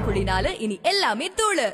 91.4 இனி எல்லாமே தூளு.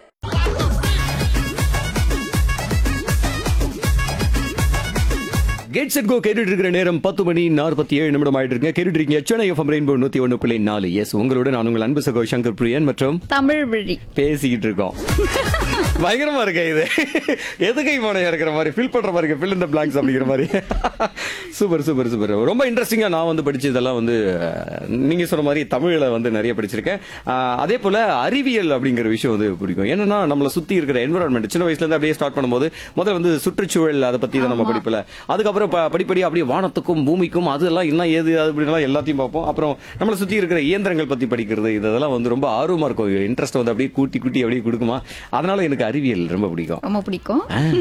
கெட் செட் கோ கேட்டுட்டு இருக்கிற நேரம் 10:47 ஆயிட்டு இருக்கு. கேட்டுட்டு இருக்கீங்க சென்னை எஃப்எம் ரெயின்போ 101.4. எஸ், உங்களோட நான் உங்கள் அன்பு சகோ சங்கர் பிரியன் மற்றும் தமிழ் வழி பேசிக்கிட்டு இருக்கோம். பயங்கரமா இருக்க இது எதுகை மனையா இருக்கிற மாதிரி ஃபீல் பண்ற மாதிரி ஃபில் இந்த பிளாங்க்ஸ் அப்படிங்கிற மாதிரி. Super super super. ரொம்ப இன்ட்ரெஸ்டிங்கா நான் வந்து படிச்சதெல்லாம் வந்து நீங்க சொன்ன மாதிரி தமிழ்ல வந்து நிறைய படிச்சிருக்கேன். அதே போல அறிவியல் அப்படிங்கிற விஷயம் வந்து பிடிக்கும். என்னன்னா நம்மள சுத்தி இருக்கிற என்விரான்மெண்ட் சின்ன வயசுல இருந்து அப்படியே ஸ்டார்ட் பண்ணும்போது முதல்ல வந்து சுற்றுச்சூழல் அதை பத்தி தான் நம்ம படிப்பல. அதுக்கப்புறம் படிப்படி அப்படியே வானத்துக்கும் பூமிக்கும் அதெல்லாம் என்ன ஏது அப்படின்லாம் எல்லாத்தையும் பார்ப்போம். அப்புறம் நம்மளை சுத்தி இருக்கிற இயந்திரங்கள் பத்தி படிக்கிறது இதெல்லாம் வந்து ரொம்ப ஆர்வமா இருக்கும். இன்ட்ரெஸ்ட் வந்து அப்படியே கூட்டி கூட்டி அப்படியே கொடுக்குமா. அதனால எனக்கு அறிவியல் ரொம்ப பிடிக்கும். ரொம்ப பிடிக்கும்.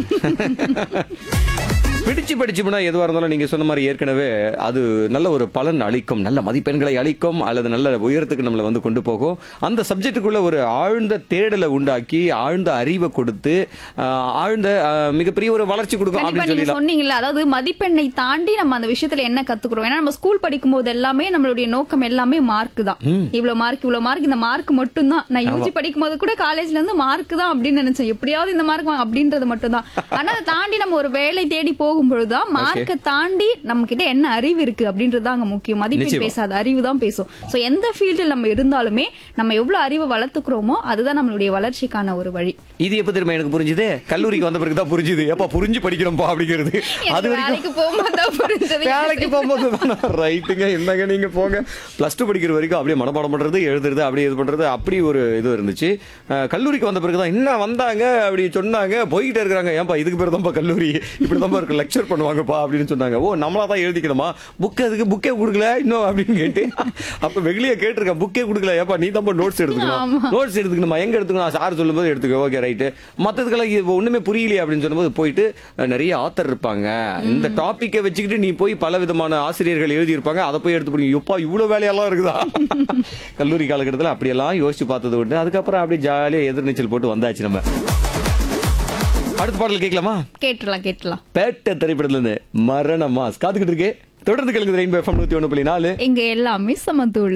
பிடிச்சு படிச்சுனா எதுவா இருந்தாலும் நீங்க சொன்ன மாதிரி ஏற்கனவே அது நல்ல ஒரு பலன் அளிக்கும், நல்ல மதிப்பெண்களை அளிக்கும், அல்லது நல்ல உயரத்துக்கு நம்மளை வந்து கொண்டு போகும். அந்த சப்ஜெக்டுக்குள்ள ஒரு ஆழ்ந்த தேடலை உண்டாக்கி ஆழ்ந்த அறிவை கொடுத்து ஆழ்ந்த மிகப்பெரிய ஒரு வளர்ச்சி கொடுக்கும் அப்படின்னு சொல்லி சொன்னீங்கல்ல. அதாவது மதிப்பெண்ணை தாண்டி நம்ம அந்த விஷயத்துல என்ன கத்துக்கிறோம். ஏன்னா நம்ம ஸ்கூல் படிக்கும் போது எல்லாமே நம்மளுடைய நோக்கம் எல்லாமே மார்க் தான். இவ்வளவு மார்க் இந்த மார்க் மட்டும் தான். நான் யூஜி படிக்கும் போது கூட காலேஜ்ல இருந்து மார்க் தான் அப்படின்னு நினைச்சேன். எப்படியாவது இந்த மார்க் அப்படின்றது மட்டும் தான். ஆனா அதை தாண்டி நம்ம ஒரு வேலை தேடி போகும்பொழுதுதான் மார்க்கை தாண்டி நம்ம கிட்ட என்ன அறிவு இருக்கு அப்படின்றது அங்க முக்கியம். மதிப்பெண் பேசாத அறிவு தான் பேசும். சோ எந்த ஃபீல்டில் நம்ம இருந்தாலுமே நம்ம எவ்வளவு அறிவை வளர்த்துக்கிறோமோ அதுதான் நம்மளுடைய வளர்ச்சிக்கான ஒரு வழி. இது எப்ப தெரியுமா எனக்கு புரிஞ்சுது? கல்லூரிக்கு வந்த பிறகுதான் புரிஞ்சுது. எப்ப புரிஞ்சு படிக்கணும்பா அப்படிங்கிறது. அது வேலைக்கு போகும்போது தான் புரிஞ்சது. வேலைக்கு போகும்போது ரைட்டுங்க என்னங்க நீங்க போங்க. பிளஸ் 2 படிக்கிற வரைக்கும் அப்படியே மனப்பாடம் பண்றது எழுதுறது அப்படியே இது பண்றது அப்படி ஒரு இது இருந்துச்சு. கல்லூரிக்கு வந்த பிறகுதான் என்ன வந்தாங்க அப்படி சொன்னாங்க போய்கிட்டே இருக்கிறாங்க. ஏன்பா இதுக்கு பேர் தான்ப்பா கல்லூரி, இப்படிதான் இருக்கு, லெக்சர் பண்ணுவாங்கப்பா அப்படின்னு சொன்னாங்க. ஓ நம்மளா தான் எழுதிக்கணுமா, புக்கே கொடுக்கல இன்னும் அப்படின்னு கேட்டு அப்ப வெகுளியா கேட்டிருக்கேன். புக்கே கொடுக்கல, ஏப்பா நீ தான் நோட்ஸ் எடுத்துக்கணும், நோட்ஸ் எடுத்துக்கணுமா, எங்க எடுத்துக்கணும், சார் சொல்லும் போது எடுத்துக்கோ, ஓகே ரைட்டு, மத்ததுக்கெல்லாம் ஒண்ணுமே புரியலையே அப்படின்னு சொல்லும்போது போயிட்டு நிறைய ஆத்தர் இருப்பாங்க, இந்த டாபிக்கை வச்சுக்கிட்டு நீ போய் பல விதமான ஆசிரியர்கள் எழுதி இருப்பாங்க, அதை போய் எடுத்து போய் எப்பா இவ்வளவு வேலையெல்லாம் இருக்குதா. கல்லூரி காலகட்டத்தில் அப்படியெல்லாம் யோசிச்சு பார்த்தது உண்டு. அதுக்கப்புறம் அப்படியே ஜாலியா எதிர்நீச்சல் போட்டு வந்தாச்சு. நம்ம அடுத்த பாடல் கேட்கலாமா? கேட்டலாம். பேட்ட திரைப்படத்துல இருந்து மரண மாஸ் காத்துக்கிட்டு இருக்கு. தொடர்ந்து கேளுங்க ரெயின்போ எஃப்எம் 101.4. இங்க எல்லாமே சமத்தூள்.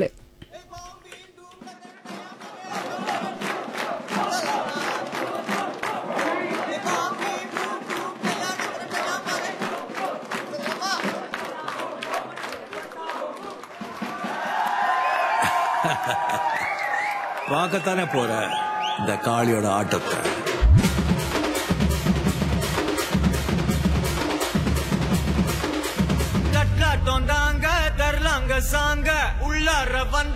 பார்க்கத்தானே போற இந்த காளியோட ஆட்டத்தை. கட்லாட்டம் தாங்க தரலாங்க சாங்க உள்ளார வந்த